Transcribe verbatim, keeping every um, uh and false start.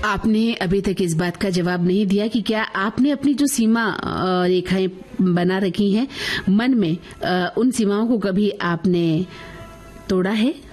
आपने अभी तक इस बात का जवाब नहीं दिया कि क्या आपने अपनी जो सीमा रेखाएं बना रखी हैं मन में, उन सीमाओं को कभी आपने तोड़ा है?